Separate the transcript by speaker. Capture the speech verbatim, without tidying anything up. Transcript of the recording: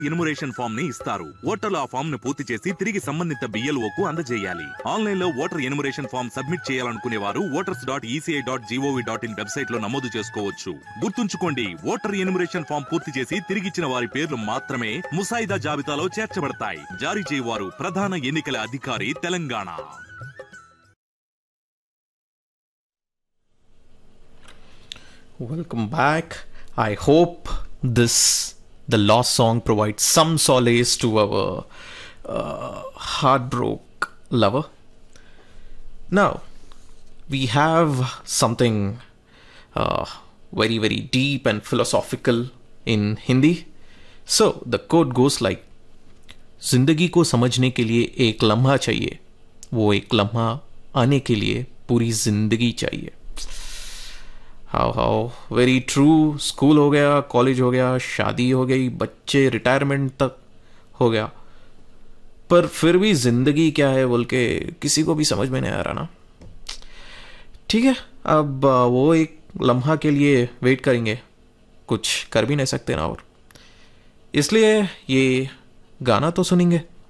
Speaker 1: Enumeration form ని ఇస్తారు. ఓటర్లు ఆ ఫామ్ ను పూర్తి చేసి తిరిగి సంబంధిత బిఎల్ఓకు అందజేయాలి. ఆన్లైన్ లో ఓటర్ ఎన్యుమరేషన్ ఫామ్ సబ్మిట్ చేయాలనుకునే వారు voters dot ECI dot GOV dot in website లో నమోదు చేసుకోవచ్చు. గుర్తుంచుకోండి, ఓటర్ ఎన్యుమరేషన్ ఫామ్ పూర్తి చేసి తిరిగిచ్చిన వారి పేర్లు మాత్రమే ముసాయిదా జాబితాలో చేర్చబడతాయి. జారీ చేయవారు ప్రధాన ఎన్నికల అధికారి, Telangana.
Speaker 2: Welcome back. I hope this, the lost song, provides some solace to our uh, heartbroken lover. Now, we have something uh, very, very deep and philosophical in Hindi. So, the quote goes like, जिंदगी को समझने के लिए एक लम्हा चाहिए, वो एक लम्हा आने के लिए पूरी जिंदगी चाहिए. How how very true. School हो गया, कॉलेज हो गया, शादी हो गई, बच्चे, रिटायरमेंट तक हो गया, पर फिर भी जिंदगी क्या है बोल के किसी को भी समझ में नहीं आ रहा ना. ठीक है, अब वो एक लम्हा के लिए वेट करेंगे, कुछ कर भी नहीं सकते ना, और इसलिए ये गाना तो सुनेंगे.